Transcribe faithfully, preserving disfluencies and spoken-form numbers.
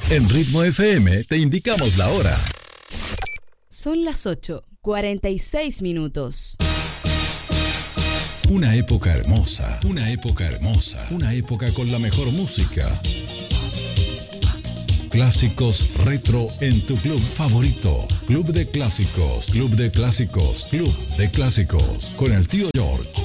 En Ritmo F M te indicamos la hora. Son las ocho, cuarenta y seis minutos. Una época hermosa, una época hermosa, una época con la mejor música. Clásicos retro en tu club favorito. Club de Clásicos, Club de Clásicos, Club de Clásicos. Con el tío George.